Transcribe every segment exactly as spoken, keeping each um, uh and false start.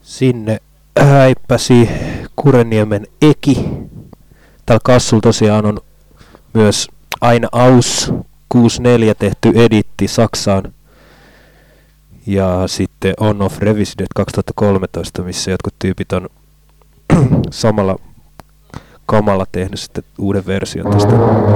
Sinne häippäsi Kureniemen Eki. Tällä kassulla tosiaan on myös Aina Aus kuusikymmentäneljä tehty editti Saksaan. Ja sitten On Off Revisited kaksituhattakolmetoista, missä jotkut tyypit on samalla kamalla tehnyt sitten uuden version tästä.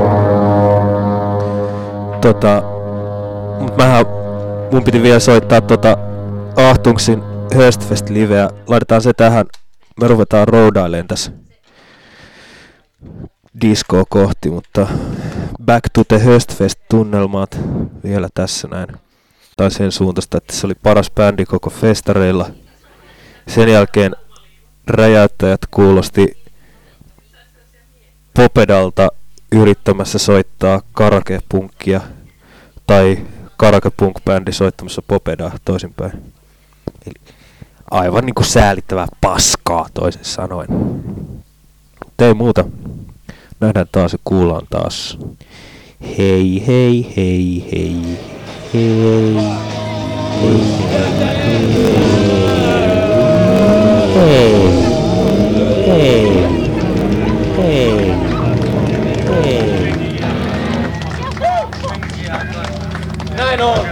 Tota, mut mähän, mun piti vielä soittaa tota Ahtungsin Höstfest-liveä. Laitetaan se tähän. Me ruvetaan roudailemaan tässä diskoa kohti, mutta Back to the Höstfest-tunnelmat vielä tässä näin. Tai sen suuntaista, että se oli paras bändi koko festareilla. Sen jälkeen räjäyttäjät kuulosti Popedalta yrittämässä soittaa karaoke-punkkia tai karaoke-punk-bändi soittamassa Popedaa toisinpäin. Eli aivan niinku säälittävää paskaa toisin sanoen. Ei muuta. Nähdään taas ja kuullaan taas. Hei hei hei hei hei hei hei hei hei hei. Näin on.